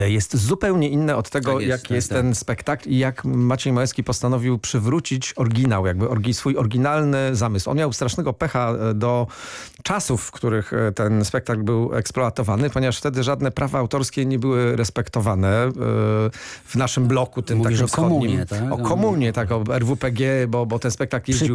jest zupełnie inne od tego, Tak jest, jak tak, jest tak. ten spektakl i jak Maciej Małecki postanowił przywrócić oryginał, jakby swój oryginalny zamysł. On miał strasznego pecha do czasów, w których ten spektakl był eksploatowany, ponieważ wtedy żadne prawa autorskie nie były respektowane w naszym bloku tym Mówisz takim o komunie, wschodnim. tak? O komunie, tak, o RWPG, bo ten spektakl jeździł